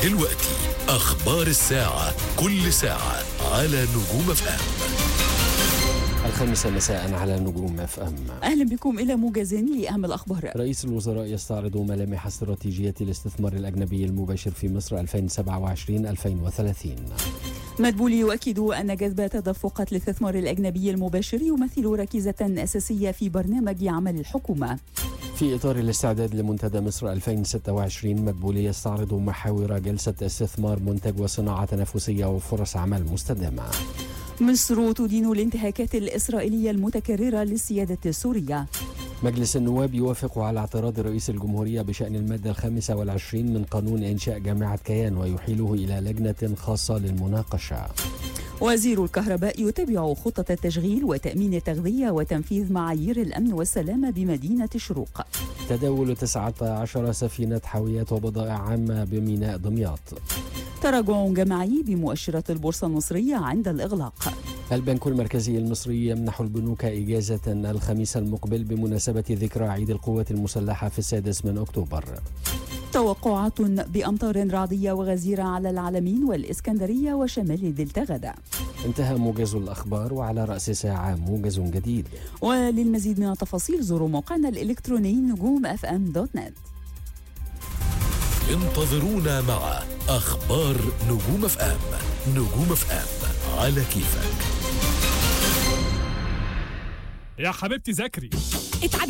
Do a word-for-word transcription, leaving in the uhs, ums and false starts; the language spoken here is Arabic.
دلوقتي أخبار الساعة، كل ساعة على نجوم اف ام. الخامسة مساء على نجوم اف ام. أهلا بكم إلى موجز لأهم الأخبار. رئيس الوزراء يستعرض ملامح استراتيجية الاستثمار الأجنبي المباشر في مصر ألفين وسبعة وعشرين ألفين وثلاثين. مدبولي يؤكد أن جذب تدفقات الاستثمار الأجنبي المباشر يمثل ركيزة أساسية في برنامج عمل الحكومة. في إطار الاستعداد لمنتدى مصر ألفين وستة وعشرين، مدبولي يستعرض محاور جلسة استثمار منتج وصناعة تنافسية وفرص عمل مستدامة. مصر تدين الانتهاكات الإسرائيلية المتكررة للسيادة السورية. مجلس النواب يوافق على اعتراض رئيس الجمهورية بشأن المادة الخامسة والعشرين من قانون إنشاء جامعة كيان ويحيله إلى لجنة خاصة للمناقشة. وزير الكهرباء يتابع خطة التشغيل وتأمين التغذية وتنفيذ معايير الأمن والسلامة بمدينة الشروق. تداول تسعة عشر سفينة حاويات وبضائع عامة بميناء دمياط. تراجع جماعي بمؤشرات البورصة المصرية عند الإغلاق. البنك المركزي المصري يمنح البنوك إجازة الخميس المقبل بمناسبة ذكرى عيد القوات المسلحة في السادس من أكتوبر. توقعات بأمطار رعدية وغزيرة على العلمين والإسكندرية وشمال الدلتا غدا. انتهى موجز الأخبار، وعلى رأس ساعة موجز جديد. وللمزيد من التفاصيل زوروا موقعنا الإلكتروني نجوم اف ام دوت نت. انتظرونا مع أخبار نجوم اف ام. نجوم اف ام على كيفك. يا حبيبتي ذاكري. اتعبي